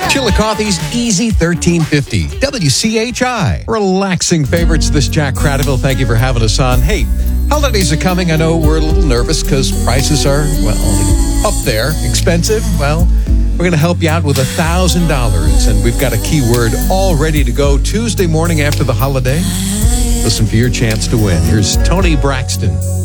Chillicothe's Easy 1350. WCHI. Relaxing favorites. This Jack Cradaville. Thank you for having us on. Hey, holidays are coming. I know we're a little nervous because prices are, well, up there. Expensive. Well, we're going to help you out with $1,000. And we've got a keyword all ready to go Tuesday morning after the holiday. Listen for your chance to win. Here's Tony Braxton.